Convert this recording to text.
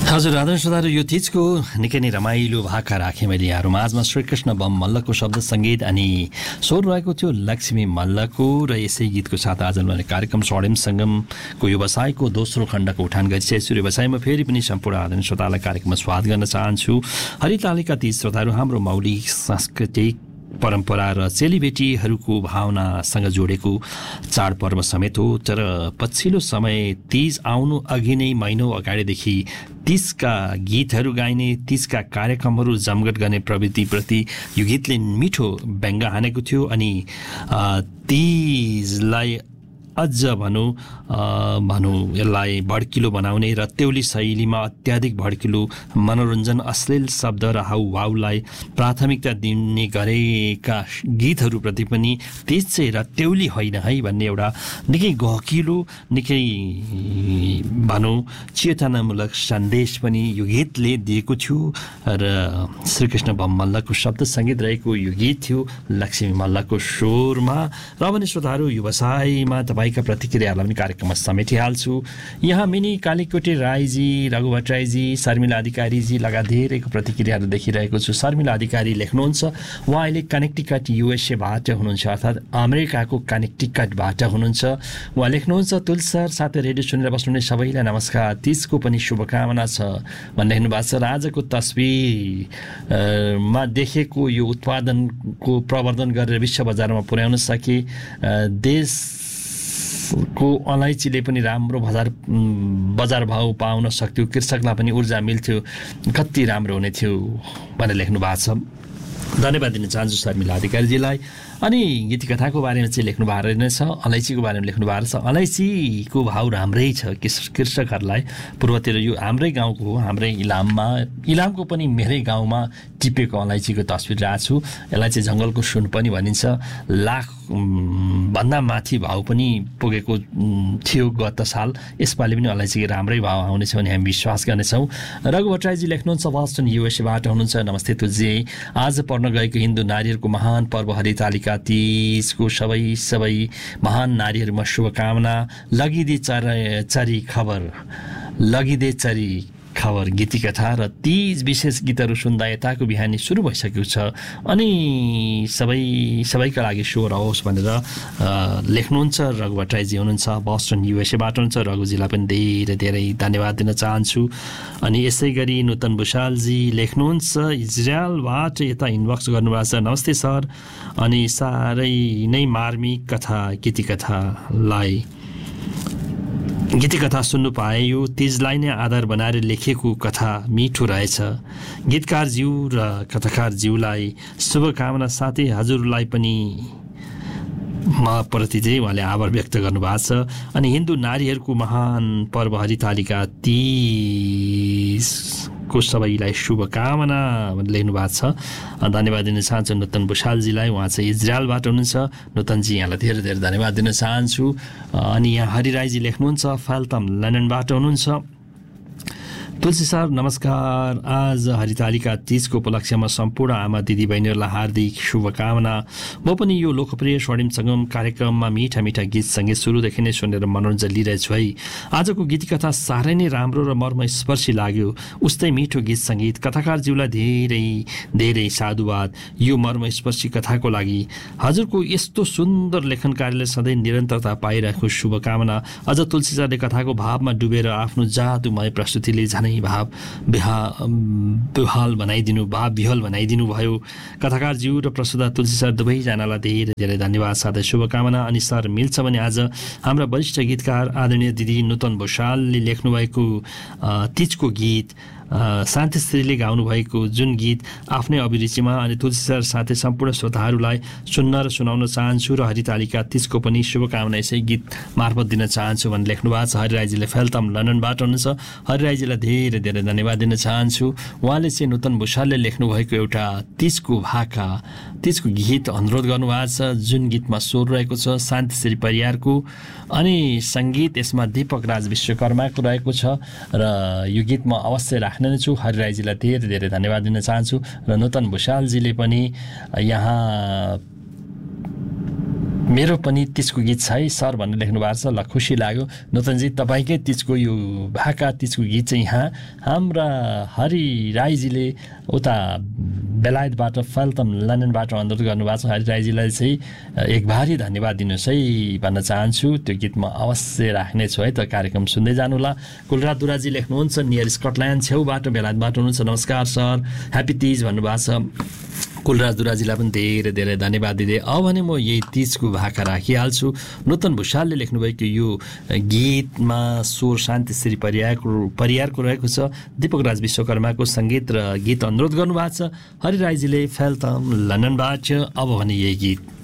हजुर आदरणीय श्रोताहरू, यो तीजको निकै नै रमाइलो भाका राखेँ मैले यहाँहरू माझमा। श्रीकृष्ण बम मल्लको शब्द सङ्गीत अनि स्वर रहेको थियो लक्ष्मी मल्लको। र यसै गीतको साथ आज मैले कार्यक्रम स्वर्णिम सङ्गमको व्यवसायको दोस्रो खण्डको उठान गरिसकेको छु। व्यवसायमा फेरि पनि सम्पूर्ण आदरणीय श्रोतालाई कार्यक्रममा स्वागत गर्न चाहन्छु। हरितालिका तीज श्रोताहरू, हाम्रो मौलिक सांस्कृतिक परम्परा र चेलीबेटीहरूको भावनासँग जोडेको चाडपर्व समेत हो। तर पछिल्लो समय तीज आउनु अघि नै महिनौँ अगाडिदेखि तीजका गीतहरू गाइने, तीजका कार्यक्रमहरू जमघट गर्ने प्रवृत्तिप्रति यो गीतले मिठो व्यङ्ग हानेको थियो। अनि तीजलाई अझ भनौँ यसलाई भड्किलो बनाउने र त्यौली शैलीमा अत्याधिक भड्किलो मनोरञ्जन, अश्लील शब्द र हाउभाउलाई प्राथमिकता दिने गरेका गीतहरूप्रति पनि तीज चाहिँ र त्यौली होइन है भन्ने एउटा निकै गहकिलो, निकै भनौँ चेतनामूलक सन्देश पनि यो गीतले दिएको थियो। र श्रीकृष्ण बम मल्लको शब्द सङ्गीत रहेको यो गीत थियो लक्ष्मी मल्लको स्वरमा। र पनि श्रोताहरू, व्यवसायमा तपाईँका प्रतिक्रियाहरूलाई पनि कार्यक्रममा समेटिहाल्छु। यहाँ मिनी कालीकोटे राईजी, रघु भट्टराईजी, शर्मिला अधिकारीजी लगायत धेरैको प्रतिक्रियाहरू देखिरहेको छु। शर्मिला अधिकारी लेख्नुहुन्छ, उहाँ अहिले कनेक्टिकट युएसएबाट हुनुहुन्छ, अर्थात् अमेरिकाको कनेक्टिकटबाट हुनुहुन्छ। उहाँ लेख्नुहुन्छ, तुलसी सर साथै रेडियो सुनेर बस्नुहुने सबैलाई नमस्कार, तीजको पनि शुभकामना छ भन्ने लेख्नु भएको छ। र आजको तस्बिरमा देखेको यो उत्पादनको प्रवर्धन गरेर विश्व बजारमा पुर्याउन सके देशको अलैँचीले पनि राम्रो बजार भाउ पाउन सक्थ्यो, कृषकलाई पनि ऊर्जा मिल्थ्यो, कति राम्रो हुने थियो भनेर लेख्नु भएको छ। धन्यवाद दिन चाहन्छु शर्मिला अधिकारीजीलाई। अनि गीतकथाको बारेमा चाहिँ लेख्नु भएको रहेछ, अलैँचीको बारेमा लेख्नु भएको छ। अलैँचीको भाउ राम्रै छ कृषकहरूलाई। पूर्वतिर यो हाम्रै गाउँको हो, हाम्रै इलामको पनि मेरै गाउँमा टिपेको अलैँचीको तस्बिर राखेको छु। यसलाई चाहिँ जङ्गलको सुन पनि भनिन्छ। लाख भन्दा माथि भाउ पनि पुगेको थियो गत साल। यसपालि पनि अलैँचीको राम्रै भाउ आउनेछ भने हामी विश्वास गर्नेछौँ। रघु भट्टराईजी लेख्नुहुन्छ, बस्टन युएसएबाट हुनुहुन्छ। नमस्ते तुझे, आज पर्न गएको हिन्दू नारीहरूको महान पर्व हरितालिका तीजको सबै महान नारीहरूमा शुभकामना। लगिदे चरी खबर गीतिकथा र तीज विशेष गीतहरू सुन्दा यताको बिहानी सुरु भइसकेको छ। अनि सबैका लागि शुभ रहोस् भनेर लेख्नुहुन्छ। रघु भट्टराईजी हुनुहुन्छ, बस्टन युएसएबाट हुनुहुन्छ। रघुजीलाई पनि धेरै धेरै धन्यवाद दिन चाहन्छु। अनि यसै गरी नूतन भुषालजी लेख्नुहुन्छ, इजरायलबाट यता इनबक्स गर्नुभएको छ। नमस्ते सर, अनि साह्रै नै मार्मिक गीतिकथा सुन्नु पाए। यो तीजलाई नै आधार बनाएर लेखिएको कथा मिठो रहेछ। गीतकारज्यू र कथाकारज्यूलाई शुभकामना, साथै हजुरलाई पनि म प्रति चाहिँ उहाँले आभार व्यक्त गर्नुभएको छ। अनि हिन्दू नारीहरूको महान पर्व हरितालिका तीजको सबैलाई शुभकामना भनेर लेख्नु भएको छ। धन्यवाद दिन चाहन्छु नूतन भुषालजीलाई, उहाँ चाहिँ इजरायलबाट हुनुहुन्छ। नूतनजी, यहाँलाई धेरै धेरै धन्यवाद दिन चाहन्छु। अनि यहाँ हरिराईजी लेख्नुहुन्छ, फाल्तम लन्डनबाट हुनुहुन्छ। तुलसी सर नमस्कार, आज हरितालिका तीजको उपलक्ष्यमा सम्पूर्ण आमा दिदीबहिनीहरूलाई हार्दिक शुभकामना। म पनि यो लोकप्रिय स्वर्णिम सङ्गम कार्यक्रममा मिठा मिठा गीत सङ्गीत सुरुदेखि नै सुनेर मनोरञ्जन लिइरहेछु है। आजको गीतकथा साह्रै नै राम्रो र मर्मस्पर्शी लाग्यो। उस्तै मिठो गीत सङ्गीत, कथाकारज्यूलाई धेरै धेरै साधुवाद यो मर्मस्पर्शी कथाको लागि। हजुरको यस्तो सुन्दर लेखन कार्यले सधैँ निरन्तरता पाइरहेको शुभकामना। अझ तुलसी सरले कथाको भावमा डुबेर आफ्नो जादुमय प्रस्तुतिले झनै विहल बनाइदिनु भयो। कथाकारज्यू र प्रस्तुता तुलसी सर दुवैजनालाई धेरै धेरै धन्यवाद साथै शुभकामना। अनि सर मिल्छ भने आज हाम्रा वरिष्ठ गीतकार आदरणीय दिदी नूतन भुषालले लेख्नुभएको तीजको गीत शान्तिश्रीले गाउनुभएको जुन गीत आफ्नै अभिरुचिमा अनि तुलसी सर साथै सम्पूर्ण श्रोताहरूलाई सुन्न र सुनाउन चाहन्छु र हरितालिका तीजको पनि शुभकामना यसै गीत मार्फत दिन चाहन्छु भनेर लेख्नु भएको छ। हरिराईजीले फेल्तम लन्डनबाट हुनुहुन्छ। हरिराईजीलाई धेरै धेरै धन्यवाद दिन चाहन्छु। उहाँले चाहिँ नूतन भुषालले लेख्नुभएको एउटा तीजको गीत अनुरोध गर्नुभएको छ, जुन गीतमा स्वर रहेको छ शान्तिश्री परियारको अनि सङ्गीत यसमा दीपक राज विश्वकर्माको रहेको छ। र यो गीत म अवश्य राख्ने नै छु। हरिराईजीलाई धेरै धेरै धन्यवाद दिन चाहन्छु। र नूतन भुषालजीले पनि यहाँ मेरो पनि तिजको गीत छ है सर भनेर लेख्नु भएको छ। ल खुसी लाग्यो नूतनजी, तपाईँकै तिजको यो भाका तिजको गीत चाहिँ यहाँ हाम्रा हरि राईजीले उता बेलायतबाट फेल्टम लन्डनबाट अनुरोध गर्नुभएको छ। हरि राईजीलाई चाहिँ एक भारी धन्यवाद दिनुहोस् है भन्न चाहन्छु। त्यो गीत म अवश्य राख्नेछु है त, कार्यक्रम सुन्दै जानुहोला। कुलराज दुराजी लेख्नुहुन्छ नियर स्कटल्यान्ड छेउबाट बेलायतबाट हुनुहुन्छ। नमस्कार सर, ह्याप्पी तिज भन्नुभएको छ। कुलराज दुराजीलाई पनि धेरै धेरै धन्यवाद दिँदै अब भने म यही तिजको भाका राखिहाल्छु। नूतन भुषालले लेख्नुभएको यो गीतमा स्वर शान्तिश्री परियारको रहेको छ। दीपक राज विश्वकर्माको सङ्गीत र गीत अनुरोध गर्नुभएको छ। हरि राईजीले फेल्टम लन्डनबाट। अब भने यही गीत